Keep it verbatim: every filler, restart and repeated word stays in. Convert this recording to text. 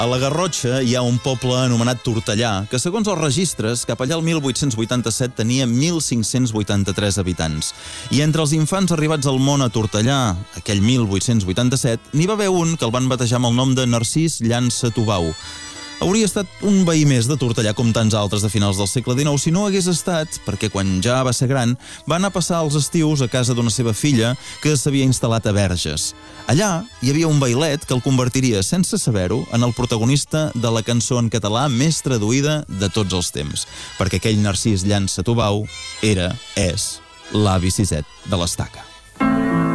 A la Garrotxa hi ha un poble anomenat Tortellà, que segons els registres, cap allà el mil vuit-cents vuitanta-set tenia mil cinc-cents vuitanta-tres habitants. I entre els infants arribats al món a Tortellà, aquell mil vuit-cents vuitanta-set, n'hi va haver un que el van batejar amb el nom de Narcís Llança Tubau. Hauria estat un veí més de Tortellà com tants altres de finals del segle dinou si no hagués estat perquè quan ja va ser gran va anar a passar els estius a casa d'una seva filla que s'havia instal·lat a Verges. Allà hi havia un bailet que el convertiria, sense saber-ho, en el protagonista de la cançó en català més traduïda de tots els temps, perquè aquell Narcís Llança Tubau era, és, l'avi Siset de l'Estaca.